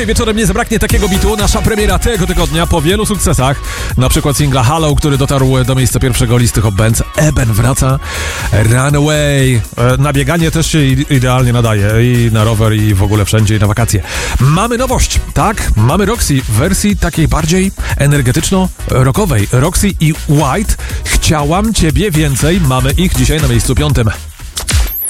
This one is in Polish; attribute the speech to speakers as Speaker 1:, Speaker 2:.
Speaker 1: Dzisiaj wieczorem nie zabraknie takiego bitu. Nasza premiera tego tygodnia po wielu sukcesach. Na przykład singla Hello, który dotarł do miejsca pierwszego listy Hot Bands. Eben wraca. Runaway. Na bieganie też się idealnie nadaje. I na rower, i w ogóle wszędzie, i na wakacje. Mamy nowość, tak? Mamy Roxy w wersji takiej bardziej energetyczno-rockowej. Roxy i White. Chciałam ciebie więcej. Mamy ich dzisiaj na miejscu 5.